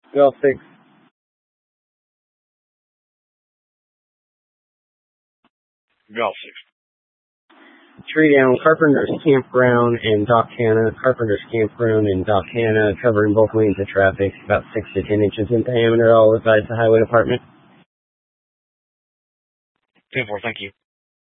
Golf 6. Golf 6. Tree down Carpenter's Campground and Dock Hannah. Carpenter's Campground and Dock Hannah, covering both lanes of traffic, about 6 to 10 inches in diameter. All advise the Highway Department. 10-4, thank you.